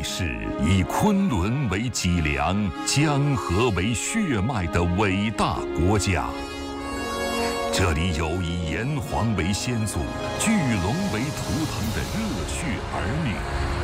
是以昆仑为脊梁、江河为血脉的伟大国家。这里有以炎黄为先祖、巨龙为图腾的热血儿女。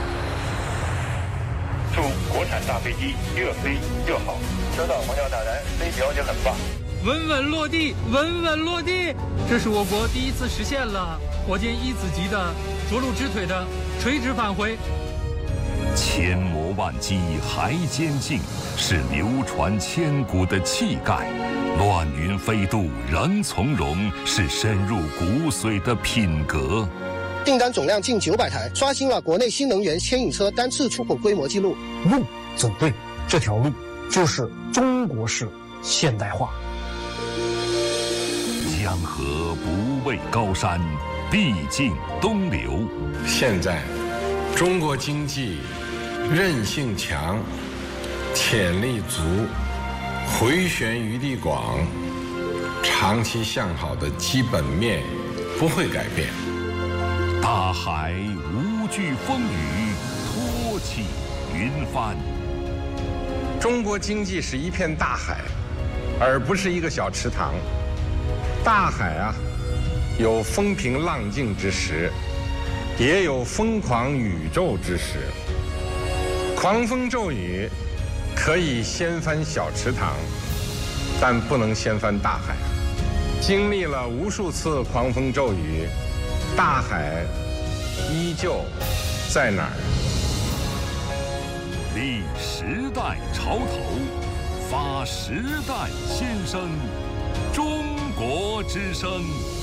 祝国产大飞机越飞越好！收到，黄教大人，飞条也很棒。 稳稳落地，稳稳落地，这是我国第一次实现了火箭一子级的着陆支腿的垂直返回。 千磨万击还坚劲，是流传千古的气概；乱云飞渡仍从容，是深入骨髓的品格。 订单总量近900台，刷新了国内新能源牵引车单次出口规模纪录。 路走对，这条路就是中国式现代化。 江河不畏高山，必经东流。 现在，中国经济韧性强，潜力足，回旋余地广，长期向好的基本面不会改变。 大海无惧风雨，托起云帆。 中国经济是一片大海，而不是一个小池塘。大海啊，有风平浪静之时，也有疯狂宇宙之时。狂风骤雨可以掀翻小池塘，但不能掀翻大海。经历了无数次狂风骤雨，大海依旧在哪儿？ 立时代潮头，发时代先声，中国之声。